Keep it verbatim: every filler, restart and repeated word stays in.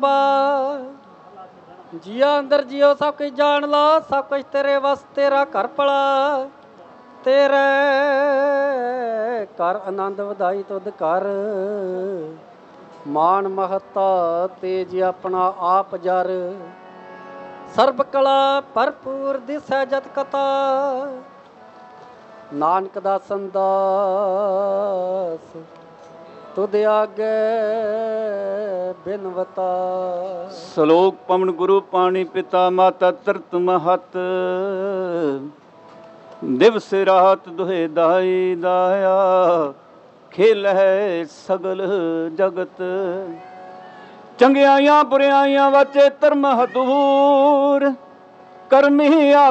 जिया अंदर जियो सब कुछ जान ला, सब कुछ तेरे वस, तेरा घर भला, तेरे कर आनंद वधाई तुद कर, मान महता तेज अपना आप जर, सर्ब कला भरपूर दिसै जत कथा, नानक दा संदास तुद आगे बिनवता। ਸ਼ਲੋਕ ਪਵਨ ਗੁਰੂ ਪਾਣੀ ਪਿਤਾ ਮਾਤਾ ਧਰਤ ਮਹਤ, ਦਿਵਸ ਰਾਤ ਦੁਹੇ ਦਾਈ ਦਾਇਆ, ਖੇਲ ਹੈ ਸਗਲ ਜਗਤ, ਚੰਗਿਆਈਆਂ ਬੁਰਿਆਈਆਂ ਵਾਚੇ ਧਰਮ ਹਦੂਰ, ਕਰਮੀ